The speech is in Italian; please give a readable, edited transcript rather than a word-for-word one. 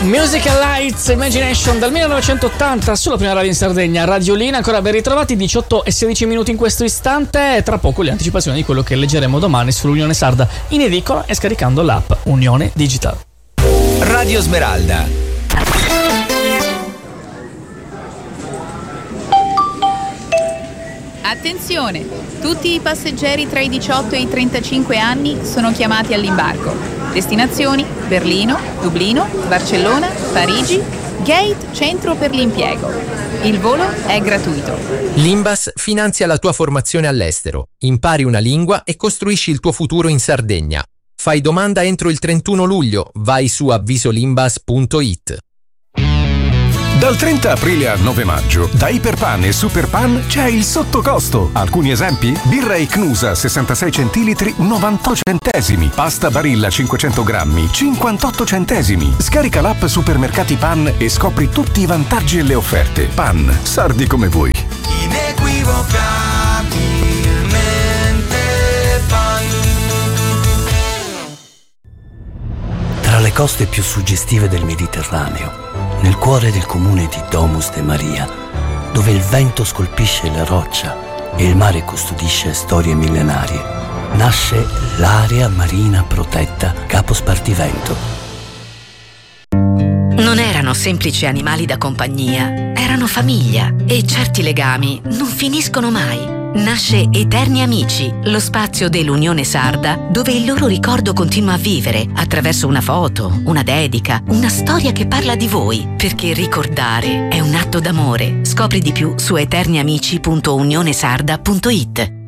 Musical Lights Imagination dal 1980 sulla prima radio in Sardegna, Radiolina. Ancora ben ritrovati, 18 e 16 minuti in questo istante. Tra poco le anticipazioni di quello che leggeremo domani sull'Unione Sarda in edicola e scaricando l'app Unione Digital. Radio Smeralda. Attenzione! Tutti i passeggeri tra i 18 e i 35 anni sono chiamati all'imbarco. Destinazioni: Berlino, Dublino, Barcellona, Parigi, Gate Centro per l'Impiego. Il volo è gratuito. L'Imbas finanzia la tua formazione all'estero. Impari una lingua e costruisci il tuo futuro in Sardegna. Fai domanda entro il 31 luglio. Vai su avvisolimbas.it. Dal 30 aprile al 9 maggio, da Iperpan e Superpan c'è il sottocosto. Alcuni esempi? Birra Icnusa 66 centilitri 98 centesimi. Pasta Barilla 500 grammi 58 centesimi. Scarica l'app Supermercati Pan e scopri tutti i vantaggi e le offerte. Pan, sardi come voi. Inequivocabilmente Pan. Tra le coste più suggestive del Mediterraneo, nel cuore del comune di Domus de Maria, dove il vento scolpisce la roccia e il mare custodisce storie millenarie, nasce l'area marina protetta Capo Spartivento. Non erano semplici animali da compagnia, erano famiglia e certi legami non finiscono mai. Nasce Eterni Amici, lo spazio dell'Unione Sarda dove il loro ricordo continua a vivere attraverso una foto, una dedica, una storia che parla di voi, perché ricordare è un atto d'amore. Scopri di più su eterniamici.unionesarda.it.